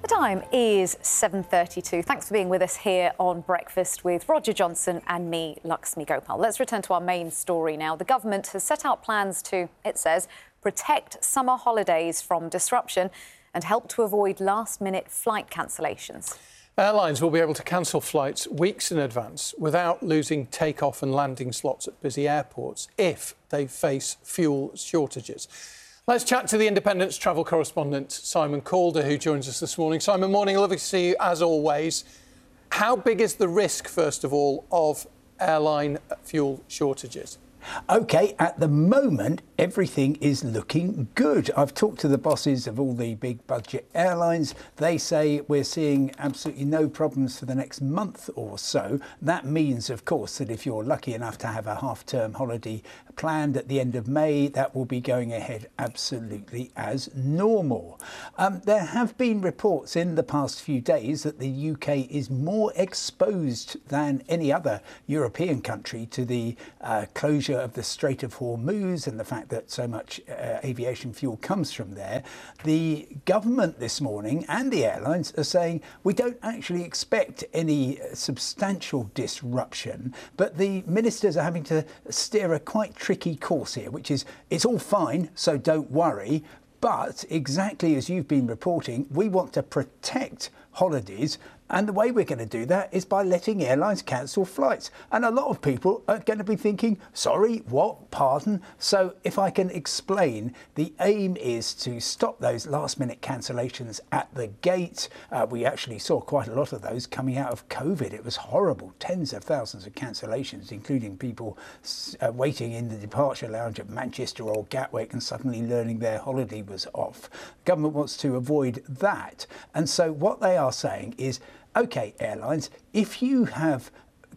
Time is 7:32. Thanks for being with us here on Breakfast with Roger Johnson and me, Laxmi Gopal. Let's return to our main story now. The government has set out plans to, it says, protect summer holidays from disruption and help to avoid last-minute flight cancellations. Airlines will be able to cancel flights weeks in advance without losing take-off and landing slots at busy airports if they face fuel shortages. Let's chat to the Independent's travel correspondent, Simon Calder, who joins us this morning. Simon, morning. Lovely to see you, as always. How big is the risk, first of all, of airline fuel shortages? OK, at the moment, everything is looking good. I've talked to the bosses of all the big budget airlines. They say we're seeing absolutely no problems for the next month or so. That means, of course, that if you're lucky enough to have a half-term holiday planned at the end of May, that will be going ahead absolutely as normal. There have been reports in the past few days that the UK is more exposed than any other European country to the closure of the Strait of Hormuz and the fact that so much aviation fuel comes from there. The government this morning and the airlines are saying we don't actually expect any substantial disruption, but the ministers are having to steer a quite tricky course here, which is it's all fine, so don't worry. But exactly as you've been reporting, we want to protect holidays. And the way we're going to do that is by letting airlines cancel flights. And a lot of people are going to be thinking, sorry, what? Pardon? So if I can explain, the aim is to stop those last-minute cancellations at the gate. We actually saw quite a lot of those coming out of COVID. It was horrible. Tens of thousands of cancellations, including people waiting in the departure lounge at Manchester or Gatwick and suddenly learning their holiday was off. The government wants to avoid that. And so what they are saying is, OK, airlines, if you have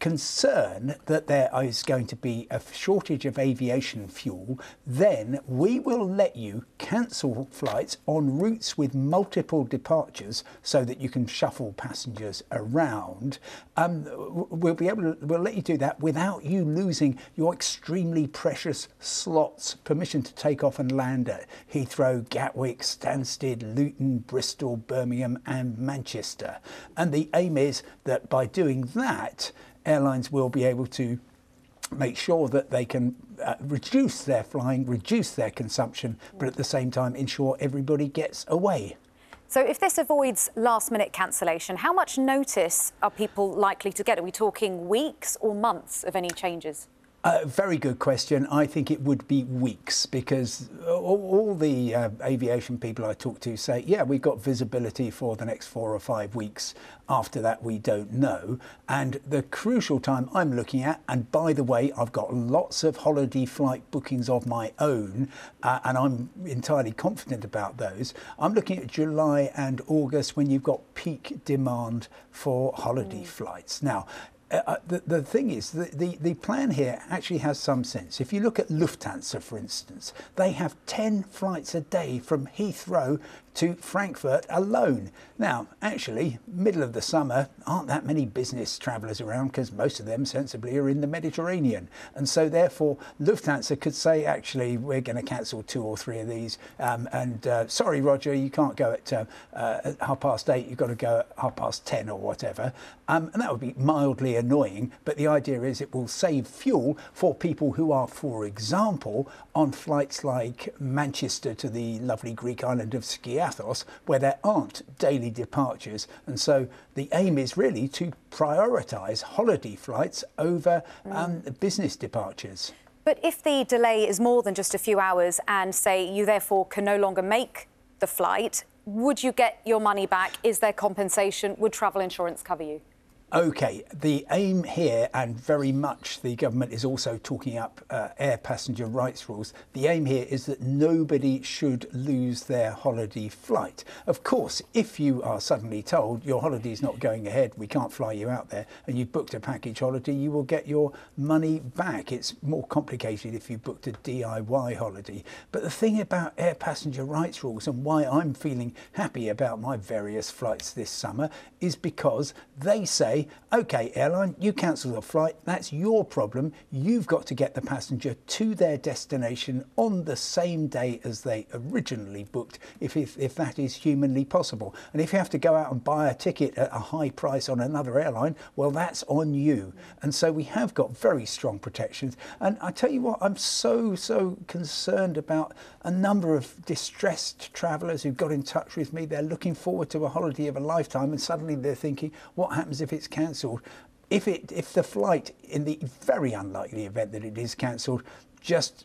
concern that there is going to be a shortage of aviation fuel, then we will let you cancel flights on routes with multiple departures so that you can shuffle passengers around. We'll let you do that without you losing your extremely precious slots, permission to take off and land at Heathrow, Gatwick, Stansted, Luton, Bristol, Birmingham and Manchester. And the aim is that by doing that, airlines will be able to make sure that they can reduce their flying, reduce their consumption, but at the same time ensure everybody gets away. So if this avoids last-minute cancellation, how much notice are people likely to get? Are we talking weeks or months of any changes? Very good question. I think it would be weeks because all the aviation people I talk to say, yeah, we've got visibility for the next 4 or 5 weeks. After that, we don't know. And the crucial time I'm looking at, and by the way, I've got lots of holiday flight bookings of my own, and I'm entirely confident about those. I'm looking at July and August when you've got peak demand for holiday flights. Now, the thing is, the plan here actually has some sense. If you look at Lufthansa, for instance, they have 10 flights a day from Heathrow to Frankfurt alone. Now, actually, middle of the summer, aren't that many business travellers around because most of them sensibly are in the Mediterranean. And so therefore, Lufthansa could say, actually, we're going to cancel 2 or 3 of these. Sorry, Roger, you can't go at 8:30. You've got to go at 10:30 or whatever. And that would be mildly annoying. But the idea is it will save fuel for people who are, for example, on flights like Manchester to the lovely Greek island of Skiathos, where there aren't daily departures. And so the aim is really to prioritise holiday flights over business departures. But if the delay is more than just a few hours and, say, you therefore can no longer make the flight, would you get your money back? Is there compensation? Would travel insurance cover you? OK, the aim here, and very much the government is also talking up air passenger rights rules, the aim here is that nobody should lose their holiday flight. Of course, if you are suddenly told your holiday is not going ahead, we can't fly you out there, and you've booked a package holiday, you will get your money back. It's more complicated if you booked a DIY holiday. But the thing about air passenger rights rules and why I'm feeling happy about my various flights this summer is because they say say, OK, airline, you cancel the flight. That's your problem. You've got to get the passenger to their destination on the same day as they originally booked, if that is humanly possible. And if you have to go out and buy a ticket at a high price on another airline, well, that's on you. And so we have got very strong protections. And I tell you what, I'm so concerned about a number of distressed travellers who got in touch with me. They're looking forward to a holiday of a lifetime, and suddenly they're thinking, what happens if it's cancelled? If the flight, in the very unlikely event that it is cancelled, just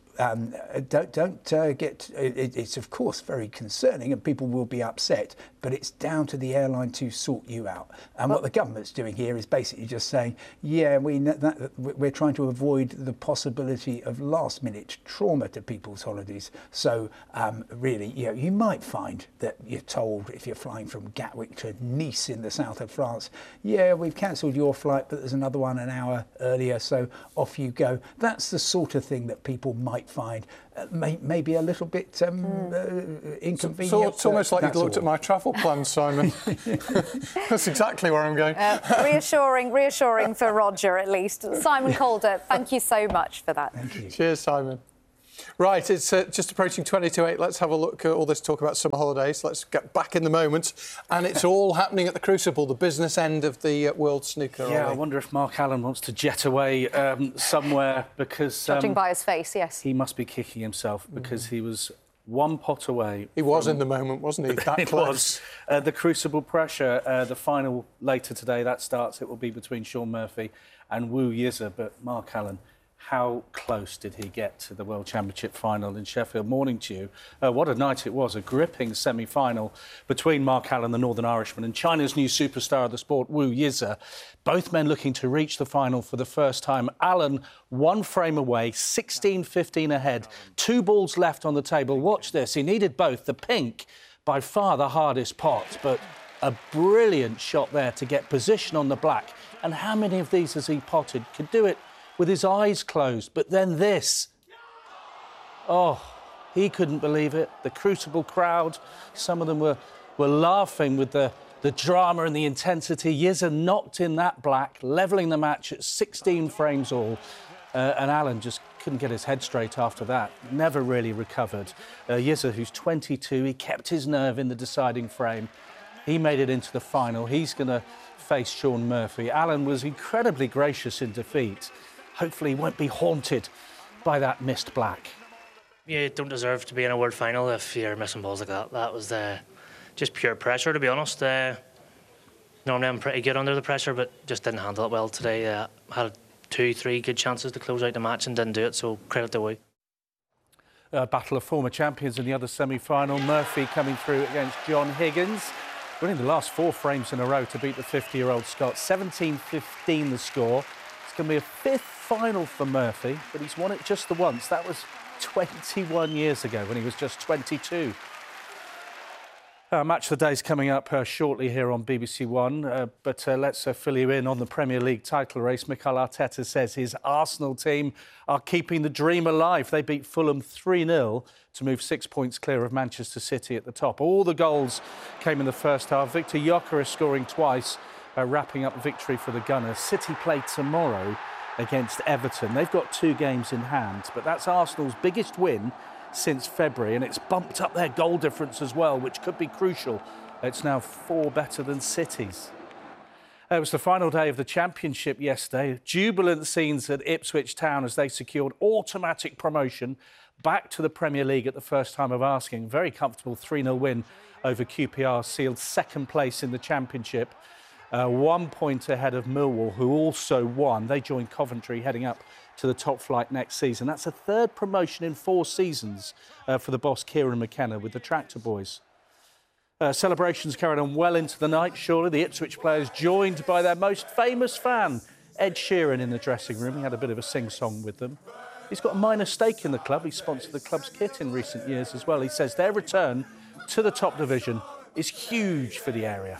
don't get. It's of course very concerning, and people will be upset. But it's down to the airline to sort you out. And what the government's doing here is basically just saying, yeah, we're trying to avoid the possibility of last-minute trauma to people's holidays. So really, you might find that you're told, if you're flying from Gatwick to Nice in the south of France, yeah, we've cancelled your flight, but there's another one an hour earlier, so off you go. That's the sort of thing that people might find maybe a little bit inconvenient. So it's almost like you'd looked at my travel plans, Simon. That's exactly where I'm going. Reassuring for Roger, at least. Simon Calder, thank you so much for that. Thank you. Cheers, Simon. Right, it's just approaching 20 to 8. Let's have a look at all this talk about summer holidays. Let's get back in the moment. And it's all happening at the Crucible, the business end of the World Snooker. Yeah, I wonder if Mark Allen wants to jet away somewhere, because... Judging by his face, yes. He must be kicking himself, because he was one pot away. He was in the moment, wasn't he? That close. It was. The Crucible pressure, the final later today, that starts. It will be between Shaun Murphy and Wu Yizha. But Mark Allen, how close did he get to the World Championship final in Sheffield? Morning to you. What a night it was. A gripping semi-final between Mark Allen, the Northern Irishman, and China's new superstar of the sport, Wu Yizha. Both men looking to reach the final for the first time. Allen, one frame away, 16-15 ahead. 2 balls left on the table. Watch this. He needed both. The pink, by far the hardest pot, but a brilliant shot there to get position on the black. And how many of these has he potted? Could do it with his eyes closed. But then this. Oh, he couldn't believe it. The Crucible crowd, some of them were laughing with the drama and the intensity. Yizha knocked in that black, levelling the match at 16 frames all. And Allen just couldn't get his head straight after that. Never really recovered. Yizha, who's 22, he kept his nerve in the deciding frame. He made it into the final. He's going to face Shaun Murphy. Allen was incredibly gracious in defeat. Hopefully he won't be haunted by that missed black. You don't deserve to be in a world final if you're missing balls like that. That was just pure pressure, to be honest. Normally I'm pretty good under the pressure, but just didn't handle it well today. Had 2-3 good chances to close out the match and didn't do it, so credit to Wu. Battle of former champions in the other semi-final. Murphy coming through against John Higgins, winning the last 4 frames in a row to beat the 50-year-old Scot. 17-15 the score. It's going to be a 5th final for Murphy, but he's won it just the once. That was 21 years ago when he was just 22. Match of the Day's coming up shortly here on BBC One, but let's fill you in on the Premier League title race. Mikel Arteta says his Arsenal team are keeping the dream alive. They beat Fulham 3-0 to move 6 points clear of Manchester City at the top. All the goals came in the first half. Victor Gyökeres scoring twice, wrapping up victory for the Gunners. City play tomorrow against Everton. They've got 2 games in hand, but that's Arsenal's biggest win since February, and it's bumped up their goal difference as well, which could be crucial. It's now 4 better than City's. It was the final day of the Championship yesterday. Jubilant scenes at Ipswich Town as they secured automatic promotion back to the Premier League at the first time of asking. Very comfortable 3-0 win over QPR sealed 2nd place in the Championship. 1 point ahead of Millwall, who also won. They joined Coventry heading up to the top flight next season. That's a 3rd promotion in 4 seasons for the boss Kieran McKenna with the Tractor Boys. Celebrations carried on well into the night, surely. The Ipswich players joined by their most famous fan, Ed Sheeran, in the dressing room. He had a bit of a sing-song with them. He's got a minor stake in the club. He sponsored the club's kit in recent years as well. He says their return to the top division is huge for the area.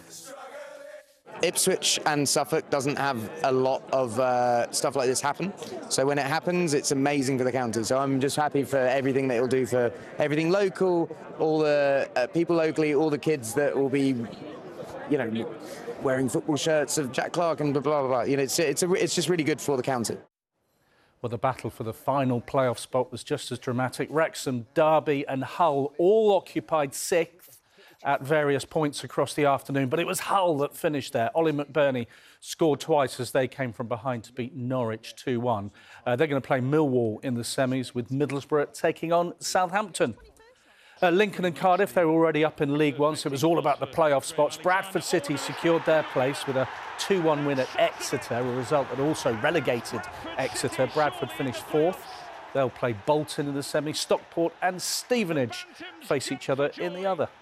Ipswich and Suffolk doesn't have a lot of stuff like this happen. So when it happens, it's amazing for the county. So I'm just happy for everything that it'll do for everything local, all the people locally, all the kids that will be, you know, wearing football shirts of Jack Clark and blah, blah, blah. You know, it's just really good for the county. Well, the battle for the final playoff spot was just as dramatic. Wrexham, Derby and Hull all occupied 6th at various points across the afternoon, but it was Hull that finished there. Ollie McBurney scored twice as they came from behind to beat Norwich 2-1. They're going to play Millwall in the semis, with Middlesbrough taking on Southampton. Lincoln and Cardiff, they were already up in League One, so it was all about the playoff spots. Bradford City secured their place with a 2-1 win at Exeter, a result that also relegated Exeter. Bradford finished 4th. They'll play Bolton in the semi. Stockport and Stevenage face each other in the other.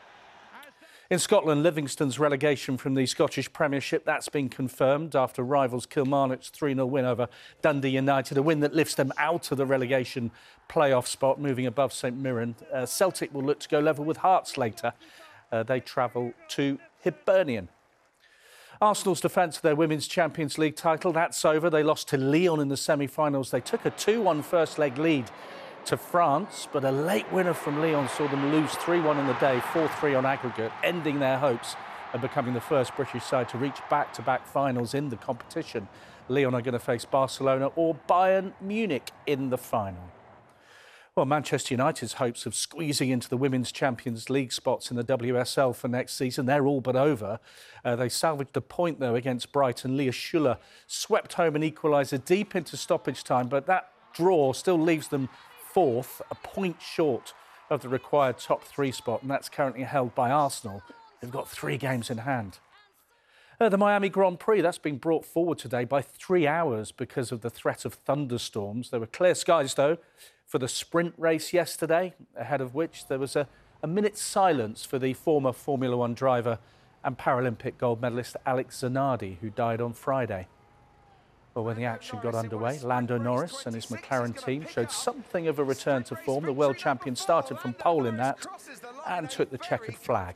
In Scotland, Livingston's relegation from the Scottish Premiership, that's been confirmed after rivals Kilmarnock's 3-0 win over Dundee United, a win that lifts them out of the relegation playoff spot, moving above St Mirren. Celtic will look to go level with Hearts later. They travel to Hibernian. Arsenal's defence of their Women's Champions League title, that's over. They lost to Lyon in the semi-finals. They took a 2-1 first-leg lead to France, but a late winner from Lyon saw them lose 3-1 in the day, 4-3 on aggregate, ending their hopes of becoming the first British side to reach back-to-back finals in the competition. Lyon are going to face Barcelona or Bayern Munich in the final. Well, Manchester United's hopes of squeezing into the Women's Champions League spots in the WSL for next season, they're all but over. They salvaged a point, though, against Brighton. Leah Schuller swept home an equaliser deep into stoppage time, but that draw still leaves them 4th, a point short of the required top 3 spot, and that's currently held by Arsenal. They've got 3 games in hand. The Miami Grand Prix, that's been brought forward today by 3 hours because of the threat of thunderstorms. There were clear skies, though, for the sprint race yesterday, ahead of which there was a minute's silence for the former Formula One driver and Paralympic gold medalist Alex Zanardi, who died on Friday. Well, when the action got underway, Lando Norris and his McLaren team showed something of a return to form. The world champion started from pole in that and took the checkered flag.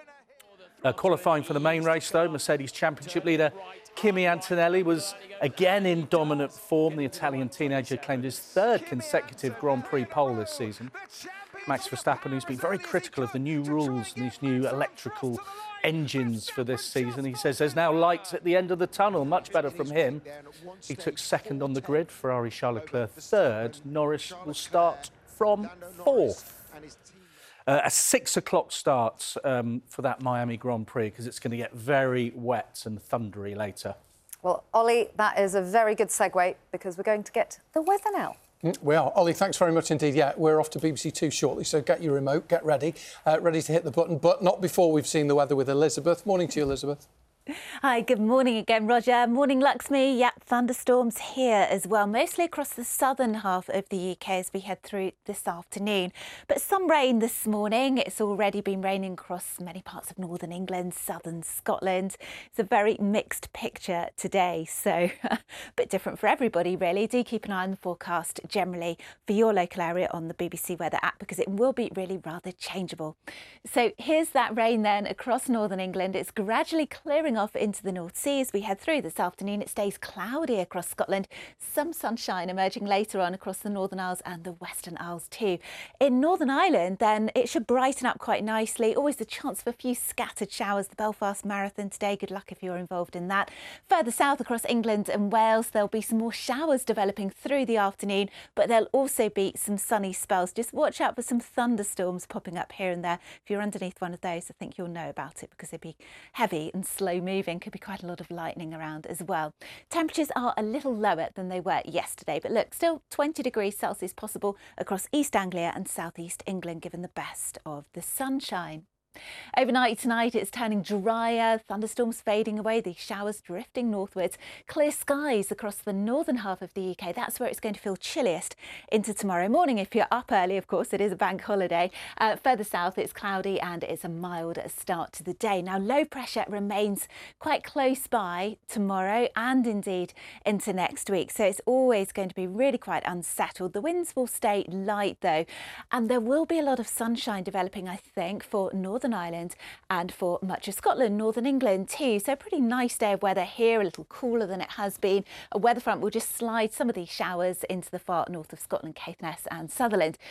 Qualifying for the main race, though, Mercedes Championship leader Kimi Antonelli was again in dominant form. The Italian teenager claimed his 3rd consecutive Grand Prix pole this season. Max Verstappen, who's been very critical of the new rules and these new electrical engines for this season, he says there's now light at the end of the tunnel. Much better from him. He took 2nd on the grid. Ferrari Charles Leclerc 3rd. Norris will start from 4th. A 6 o'clock start for that Miami Grand Prix, because it's going to get very wet and thundery later. Well, Ollie, that is a very good segue, because we're going to get the weather now. We are. Ollie, thanks very much indeed. Yeah, we're off to BBC Two shortly, so get your remote, get ready, ready to hit the button, but not before we've seen the weather with Elizabeth. Morning to you, Elizabeth. Hi, good morning again, Roger. Morning, Laxmi. Yep, thunderstorms here as well, mostly across the southern half of the UK as we head through this afternoon. But some rain this morning. It's already been raining across many parts of northern England, southern Scotland. It's a very mixed picture today, so a bit different for everybody, really. Do keep an eye on the forecast generally for your local area on the BBC Weather app, because it will be really rather changeable. So here's that rain then across northern England. It's gradually clearing off into the North Sea as we head through this afternoon. It stays cloudy across Scotland. Some sunshine emerging later on across the Northern Isles and the Western Isles too. In Northern Ireland, then, it should brighten up quite nicely. Always the chance for a few scattered showers. The Belfast Marathon today. Good luck if you're involved in that. Further south across England and Wales, there'll be some more showers developing through the afternoon, but there'll also be some sunny spells. Just watch out for some thunderstorms popping up here and there. If you're underneath one of those, I think you'll know about it, because they'd be heavy and slow moving. Could be quite a lot of lightning around as well. Temperatures are a little lower than they were yesterday, but look, still 20 degrees Celsius possible across East Anglia and South East England, given the best of the sunshine. Overnight tonight, it's turning drier, thunderstorms fading away, the showers drifting northwards, clear skies across the northern half of the UK. That's where it's going to feel chilliest into tomorrow morning. If you're up early, of course, it is a bank holiday. Further south, it's cloudy and it's a mild start to the day. Now, low pressure remains quite close by tomorrow and indeed into next week. So it's always going to be really quite unsettled. The winds will stay light, though, and there will be a lot of sunshine developing, I think, for Northern Ireland and for much of Scotland, Northern England too. So a pretty nice day of weather here, a little cooler than it has been. A weather front will just slide some of these showers into the far north of Scotland, Caithness and Sutherland.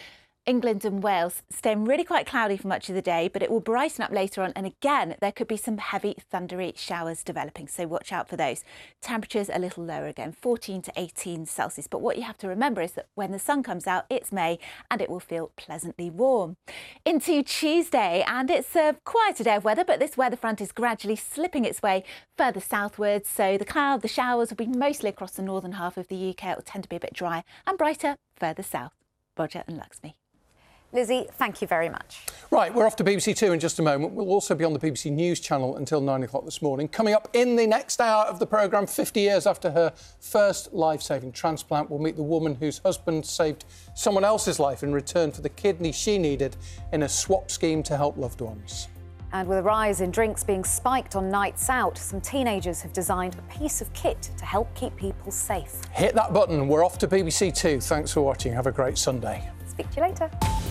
England and Wales staying really quite cloudy for much of the day, but it will brighten up later on. And again, there could be some heavy thundery showers developing, so watch out for those. Temperatures a little lower again, 14 to 18 Celsius. But what you have to remember is that when the sun comes out, it's May and it will feel pleasantly warm. Into Tuesday, and it's a quieter day of weather, but this weather front is gradually slipping its way further southwards. So the showers will be mostly across the northern half of the UK. It will tend to be a bit drier and brighter further south. Roger and Laxmi. Lizzie, thank you very much. Right, we're off to BBC Two in just a moment. We'll also be on the BBC News channel until 9 o'clock this morning. Coming up in the next hour of the programme, 50 years after her first life-saving transplant, we'll meet the woman whose husband saved someone else's life in return for the kidney she needed in a swap scheme to help loved ones. And with a rise in drinks being spiked on nights out, some teenagers have designed a piece of kit to help keep people safe. Hit that button. We're off to BBC Two. Thanks for watching. Have a great Sunday. Speak to you later.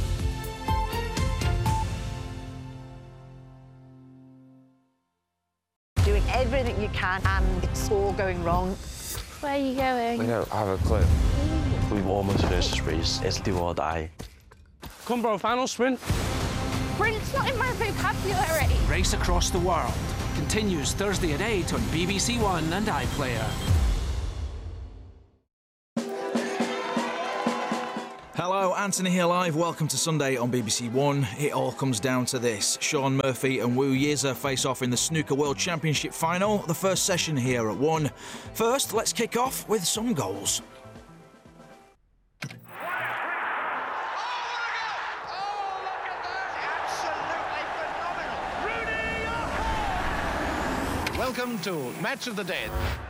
Doing everything you can and it's all going wrong. Where are you going? We don't have a clue. We've almost finished this race. It's do or die. Come, bro, final sprint. Sprint's not in my vocabulary. Race Across the World continues Thursday at 8 on BBC One and iPlayer. Hello, Anthony here live. Welcome to Sunday on BBC One. It all comes down to this. Shaun Murphy and Wu Yiza face off in the Snooker World Championship final, the first session here at 1. First, let's kick off with some goals. Welcome to Match of the Day.